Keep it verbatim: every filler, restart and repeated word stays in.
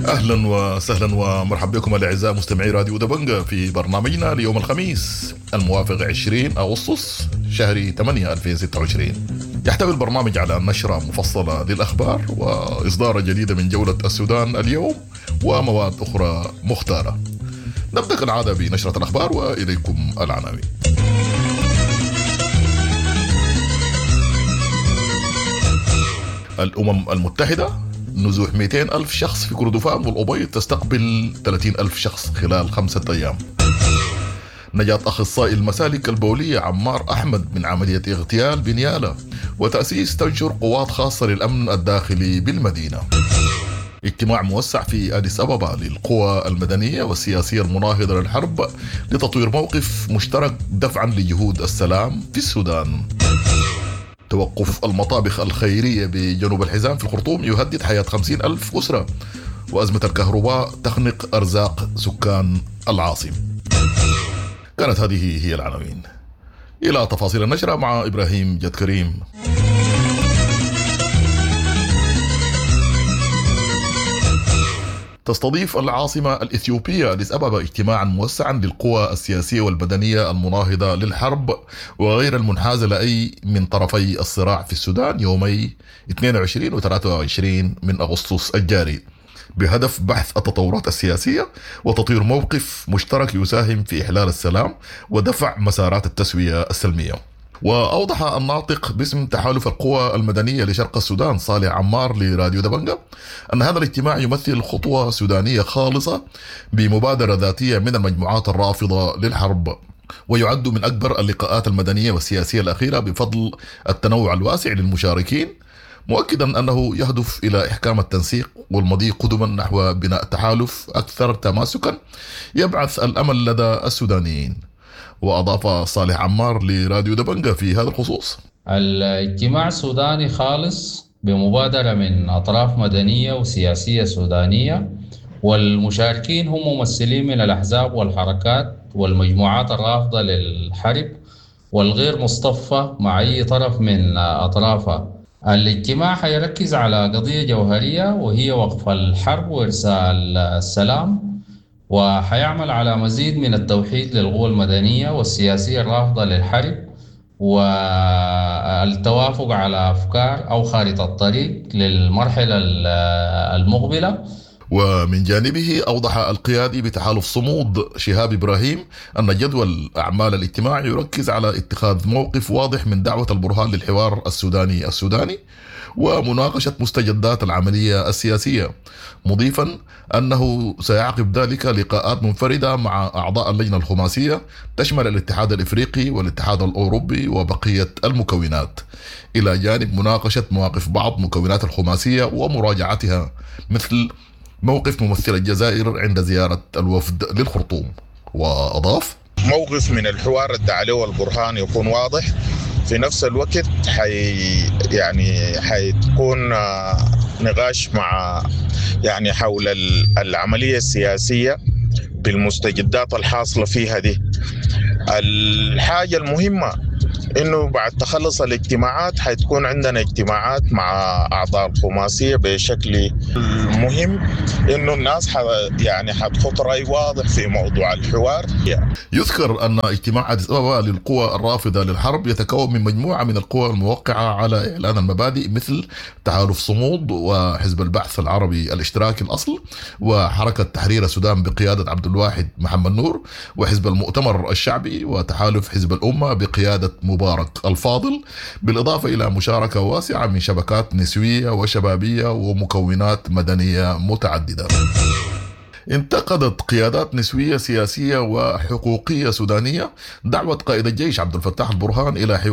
أهلا وسهلا ومرحبا بكم الأعزاء مستمعي راديو دبنجة في برنامجنا ليوم الخميس الموافق عشرين أغسطس شهر ثمانية ألفين وستة وعشرين. يحتوي البرنامج على نشرة مفصلة للأخبار وإصدار جديدة من جولة السودان اليوم ومواد أخرى مختارة. نبدأ كالعادة بنشرة الأخبار وإليكم العناوين. الأمم المتحدة: نزوح مئتين ألف شخص في كردفان والأبيض تستقبل ثلاثين ألف شخص خلال خمسة أيام. نجاة أخصائي المسالك البولية عمار أحمد من عملية اغتيال بنيالة، وتأسيس تنشر قوات خاصة للأمن الداخلي بالمدينة. اجتماع موسع في أديس أبابا للقوى المدنية والسياسية المناهضة للحرب لتطوير موقف مشترك دفعا لجهود السلام في السودان. توقف المطابخ الخيرية بجنوب الحزام في الخرطوم يهدد حياة خمسين ألف أسرة، وأزمة الكهرباء تخنق أرزاق سكان العاصمة. كانت هذه هي العناوين. إلى تفاصيل النشرة مع إبراهيم جد كريم. تستضيف العاصمة الإثيوبية أديس أبابا اجتماعا موسعا للقوى السياسية والمدنية المناهضة للحرب وغير المنحازة لأي من طرفي الصراع في السودان يومي اثنين وعشرين و ثلاثة وعشرين من أغسطس الجاري، بهدف بحث التطورات السياسية وتطوير موقف مشترك يساهم في إحلال السلام ودفع مسارات التسوية السلمية. وأوضح الناطق باسم تحالف القوى المدنية لشرق السودان صالح عمار لراديو دبنجة أن هذا الاجتماع يمثل خطوة سودانية خالصة بمبادرة ذاتية من المجموعات الرافضة للحرب، ويعد من أكبر اللقاءات المدنية والسياسية الأخيرة بفضل التنوع الواسع للمشاركين، مؤكدا أنه يهدف إلى إحكام التنسيق والمضي قدما نحو بناء تحالف أكثر تماسكا يبعث الأمل لدى السودانيين. وأضاف صالح عمار لراديو دبنجة في هذا الخصوص: الاجتماع سوداني خالص بمبادرة من أطراف مدنية وسياسية سودانية، والمشاركين هم ممثلين من الأحزاب والحركات والمجموعات الرافضة للحرب والغير مصطفى مع أي طرف من أطرافها. الاجتماع حيركز على قضية جوهرية وهي وقف الحرب وإرسال السلام، وحيعمل على مزيد من التوحيد للقوى المدنية والسياسية الرافضة للحرب والتوافق على أفكار أو خارطة الطريق للمرحلة المقبلة. ومن جانبه أوضح القيادي بتحالف صمود شهاب إبراهيم أن جدول أعمال الاجتماع يركز على اتخاذ موقف واضح من دعوة البرهان للحوار السوداني السوداني ومناقشة مستجدات العملية السياسية، مضيفا أنه سيعقب ذلك لقاءات منفردة مع أعضاء اللجنة الخماسية تشمل الاتحاد الإفريقي والاتحاد الأوروبي وبقية المكونات، إلى جانب مناقشة مواقف بعض مكونات الخماسية ومراجعتها، مثل موقف ممثل الجزائر عند زيارة الوفد للخرطوم. وأضاف: موقف من الحوار الداعي له البرهان يكون واضح، في نفس الوقت حي يعني حيكون نقاش مع يعني حول العملية السياسية بالمستجدات الحاصلة فيها دي. الحاجة المهمة إنه بعد تخلص الاجتماعات حتكون عندنا اجتماعات مع أعضاء الخماسية بشكل مهم، إنه الناس يعني حتخط رأي واضح في موضوع الحوار. يذكر أن اجتماع أديس أبابا للقوى الرافضة للحرب يتكون من مجموعة من القوى الموقعة على إعلان المبادئ مثل تحالف صمود وحزب البعث العربي الاشتراكي الأصل وحركة تحرير السودان بقيادة عبد الواحد محمد نور وحزب المؤتمر الشعبي وتحالف حزب الأمة بقيادة مبارك الفاضل، بالإضافة إلى مشاركة واسعة من شبكات نسوية وشبابية ومكونات مدنية متعددة. انتقدت قيادات نسوية سياسية وحقوقية سودانية دعوة قائد الجيش عبد الفتاح البرهان إلى